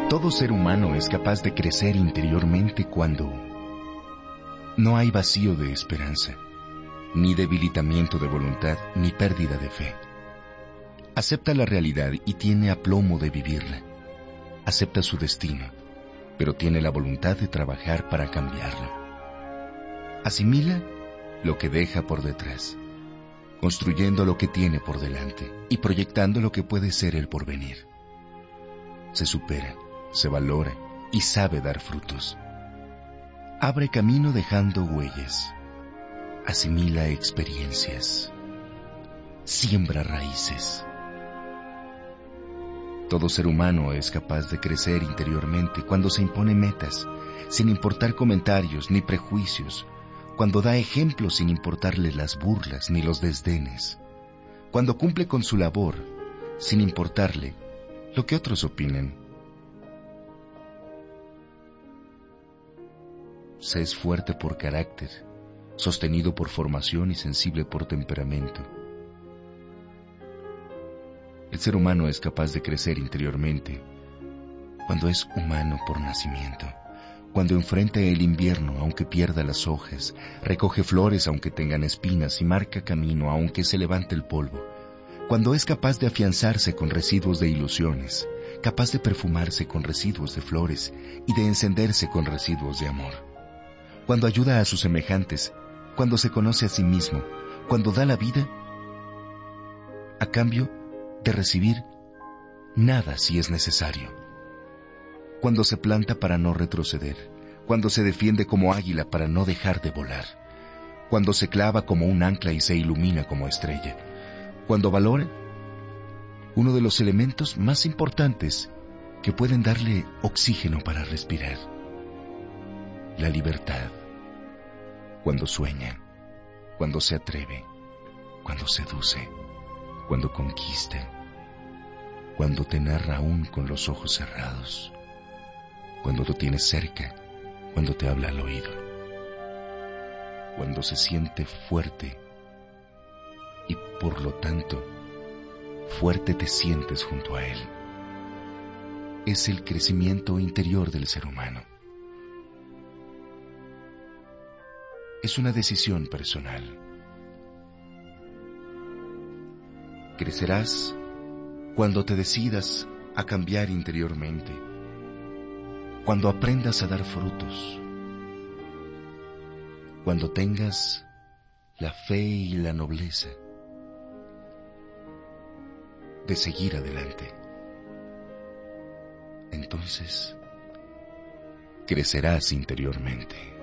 Todo ser humano es capaz de crecer interiormente cuando no hay vacío de esperanza, ni debilitamiento de voluntad, ni pérdida de fe. Acepta la realidad y tiene aplomo de vivirla. Acepta su destino, pero tiene la voluntad de trabajar para cambiarlo. Asimila lo que deja por detrás, construyendo lo que tiene por delante y proyectando lo que puede ser el porvenir. Se supera, se valora y sabe dar frutos. Abre camino dejando huellas. Asimila experiencias. Siembra raíces. Todo ser humano es capaz de crecer interiormente cuando se impone metas, sin importar comentarios ni prejuicios, cuando da ejemplo sin importarle las burlas ni los desdenes, cuando cumple con su labor, sin importarle lo que otros opinen. Se es fuerte por carácter, sostenido por formación y sensible por temperamento. El ser humano es capaz de crecer interiormente cuando es humano por nacimiento, cuando enfrenta el invierno aunque pierda las hojas, recoge flores aunque tengan espinas y marca camino aunque se levante el polvo, cuando es capaz de afianzarse con residuos de ilusiones, capaz de perfumarse con residuos de flores y de encenderse con residuos de amor, cuando ayuda a sus semejantes, cuando se conoce a sí mismo, cuando da la vida a cambio de recibir nada si es necesario, cuando se planta para no retroceder, cuando se defiende como águila para no dejar de volar, cuando se clava como un ancla y se ilumina como estrella, cuando valora uno de los elementos más importantes que pueden darle oxígeno para respirar, la libertad, cuando sueña, cuando se atreve, cuando seduce, cuando conquista, cuando te narra aún con los ojos cerrados, cuando lo tienes cerca, cuando te habla al oído, cuando se siente fuerte y por lo tanto fuerte te sientes junto a él. Es el crecimiento interior del ser humano. Es una decisión personal. Crecerás cuando te decidas a cambiar interiormente, cuando aprendas a dar frutos, cuando tengas la fe y la nobleza de seguir adelante. Entonces, crecerás interiormente.